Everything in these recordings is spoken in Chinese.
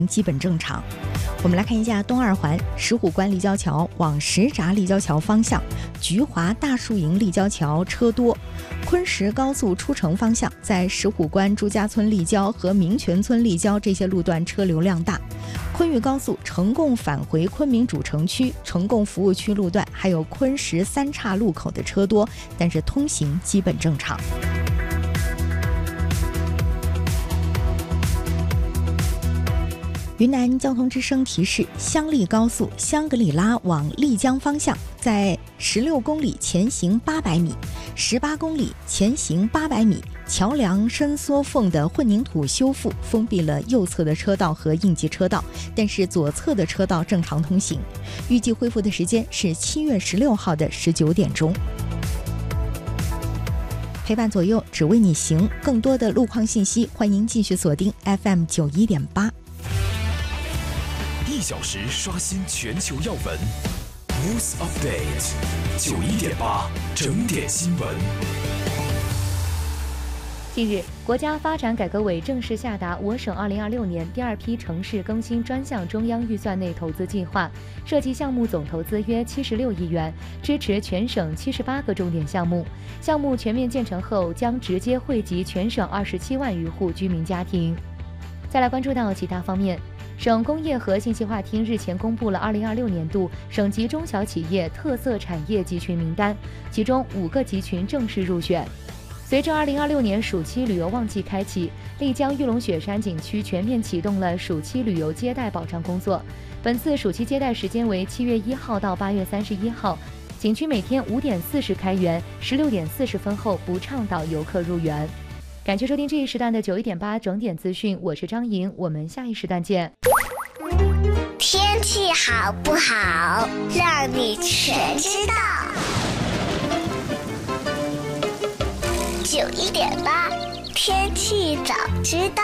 基本正常。我们来看一下东二环石虎关立交桥往石闸立交桥方向，菊华大树营立交桥车多。昆石高速出城方向，在石虎关朱家村立交和民权村立交这些路段车流量大。昆豫高速成贡返回昆明主城区、成贡服务区路段，还有昆石三岔路口的车多，但是通行基本正常。云南交通之声提示：香丽高速香格里拉往丽江方向，在16公里前行800米，18公里前行800米，桥梁伸缩缝的混凝土修复封闭了右侧的车道和应急车道，但是左侧的车道正常通行。预计恢复的时间是7月16号的19点钟。陪伴左右，只为你行。更多的路况信息，欢迎继续锁定 FM 91.8。 1小时刷新全球要闻 News Update 91.8整点新闻。 近日，国家发展改革委正式下达我省2026年第2批城市更新专项中央预算内投资计划，涉及项目总投资约76亿元，支持全省78个重点项目。项目全面建成后，将直接惠及全省27万余户居民家庭。再来关注到其他方面。省工业和信息化厅日前公布了2026年度省级中小企业特色产业集群名单，其中5个集群正式入选。随着2026年暑期旅游旺季开启，丽江玉龙雪山景区全面启动了暑期旅游接待保障工作。本次暑期接待时间为7月1号到8月31号，景区每天5点40开园，16点40分后不倡导游客入园。感谢收听这一时段的91.8整点资讯，我是张莹，我们下一时段见。 天气好不好，让你全知道。91.8天气早知道。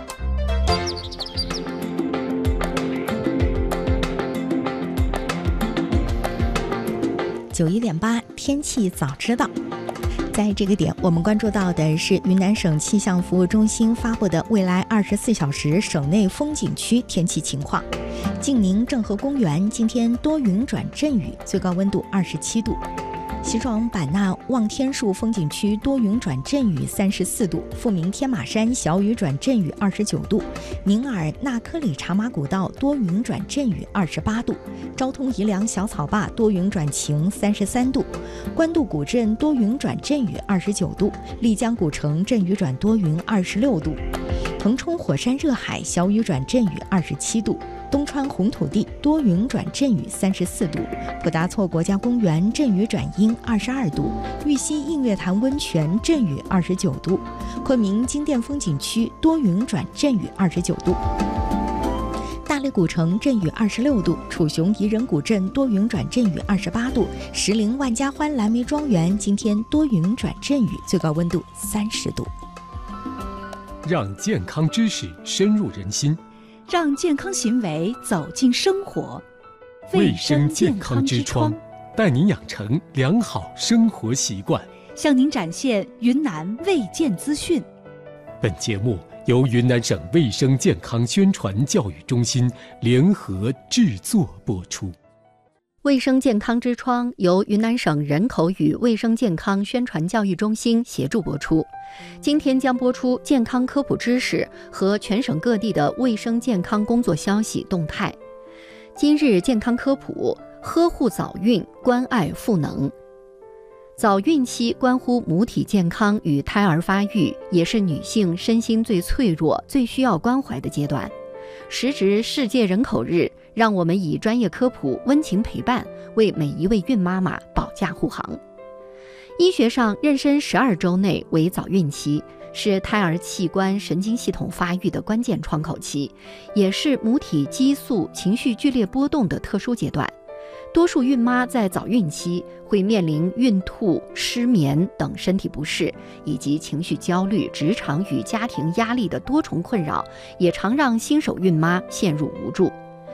91.8天气早知道。在这个点，我们关注到的是云南省气象服务中心发布的未来24小时省内风景区天气情况。晋宁郑和公园今天多云转阵雨，最高温度27度。西双版纳望天树风景区多云转阵雨34度，富民天马山小雨转阵雨29度，宁尔纳科里茶马古道多云转阵雨28度，昭通宜良小草坝多云转晴33度，官渡古镇多云转阵雨29度，丽江古城阵雨转多云26度，腾冲火山热海小雨转阵雨27度，东川红土地多云转阵雨34度，普达措国家公园阵雨转阴22度，玉溪映月潭温泉阵雨29度，昆明金殿风景区多云转阵雨29度，大理古城阵雨26度，楚雄宜人古镇多云转阵雨28度，石林万家欢蓝莓庄园今天多云转阵雨，最高温度30度。 让健康知识深入人心， 让健康行为走进生活。 卫生健康之窗，带您养成良好生活习惯， 向您展现云南卫健资讯。 本节目由云南省卫生健康宣传教育中心联合制作播出。 卫生健康之窗由云南省人口与卫生健康宣传教育中心协助播出。今天将播出健康科普知识和全省各地的卫生健康工作消息动态。今日健康科普：呵护早孕，关爱赋能。早孕期关乎母体健康与胎儿发育，也是女性身心最脆弱、最需要关怀的阶段。时值世界人口日，让我们以专业科普、温情陪伴，为每一位孕妈妈保驾护航。医学上，妊娠12周内为早孕期，是胎儿器官神经系统发育的关键窗口期，也是母体激素情绪剧烈波动的特殊阶段。多数孕妈在早孕期会面临孕吐、失眠等身体不适，以及情绪焦虑、职场与家庭压力的多重困扰，也常让新手孕妈陷入无助。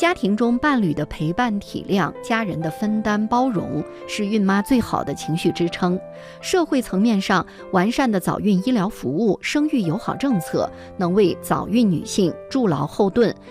家庭中伴侣的陪伴体谅，家人的分担包容，是孕妈最好的情绪支撑。社会层面上，完善的早孕医疗服务、生育友好政策，能为早孕女性筑牢后盾，